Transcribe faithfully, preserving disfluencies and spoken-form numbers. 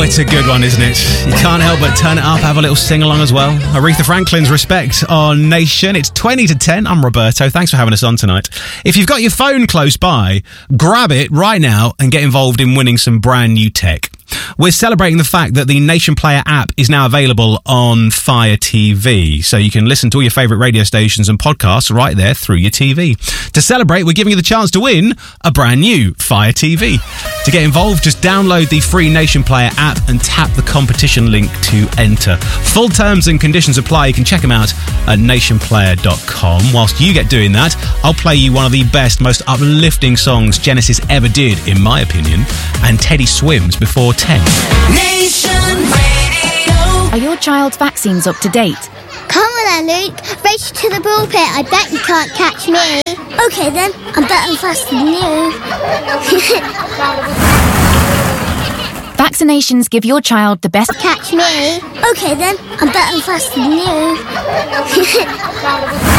it's a good one, isn't it? You can't help but turn it up, have a little sing-along as well. Aretha Franklin's Respect on Nation. It's twenty to ten. I'm Roberto. Thanks for having us on tonight. If you've got your phone close by, grab it right now and get involved in winning some brand new tech. We're celebrating the fact that the Nation Player app is now available on Fire T V, so you can listen to all your favourite radio stations and podcasts right there through your T V. To celebrate, we're giving you the chance to win a brand new Fire T V. To get involved, just download the free Nation Player app and tap the competition link to enter. Full terms and conditions apply. You can check them out at nation player dot com. Whilst you get doing that, I'll play you one of the best, most uplifting songs Genesis ever did, in my opinion, and Teddy Swims before ten. Nation Radio. Are your child's vaccines up to date? Come on then, Luke. Race to the pulpit. I bet you can't catch me. Okay then, I'm better and faster than you. Vaccinations give your child the best... Catch me. Okay then, I'm better and faster than you.